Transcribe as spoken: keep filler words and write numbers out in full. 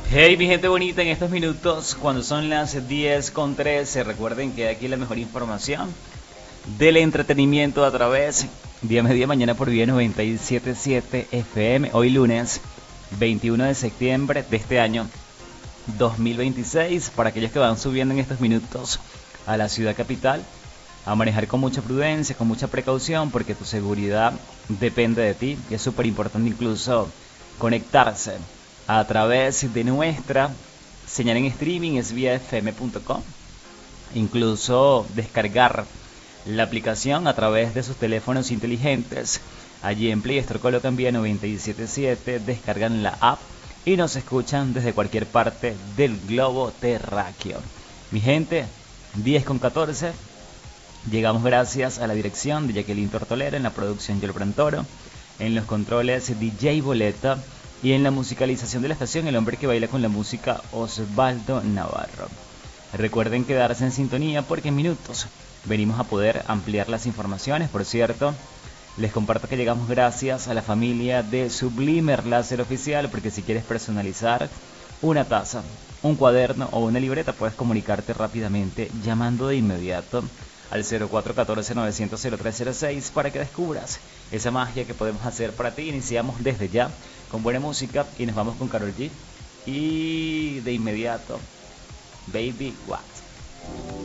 Hey, mi gente bonita, en estos minutos, cuando son las diez con trece, recuerden que aquí la mejor información del entretenimiento a través día media mañana por Vía noventa y siete punto siete F M. Hoy lunes veintiuno de septiembre de este año dos mil veintiséis. Para aquellos que van subiendo en estos minutos a la ciudad capital, a manejar con mucha prudencia, con mucha precaución, porque tu seguridad depende de ti. Y es súper importante incluso conectarse a través de nuestra señal en streaming, es vía f m punto com. Incluso descargar la aplicación a través de sus teléfonos inteligentes. Allí en Play Store colocan vía noventa y siete punto siete, descargan la app y nos escuchan desde cualquier parte del globo terráqueo. Mi gente, diez con catorce. Llegamos gracias a la dirección de Jacqueline Tortolera, en la producción Joel Brantoro, en los controles D J Boleta y en la musicalización de la estación el hombre que baila con la música, Osvaldo Navarro. Recuerden quedarse en sintonía porque en minutos venimos a poder ampliar las informaciones. Por cierto, les comparto que llegamos gracias a la familia de Sublimer Láser Oficial, porque si quieres personalizar una taza, un cuaderno o una libreta, puedes comunicarte rápidamente llamando de inmediato al cero cuatro uno cuatro nueve cero cero cero tres cero seis para que descubras esa magia que podemos hacer para ti. Iniciamos desde ya con buena música y nos vamos con Karol G y de inmediato Baby What.